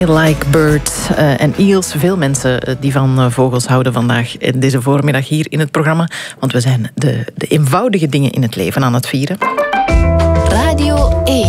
Like birds en eels. Veel mensen die van vogels houden vandaag deze voormiddag hier in het programma. Want we zijn de eenvoudige dingen in het leven aan het vieren. Radio 1.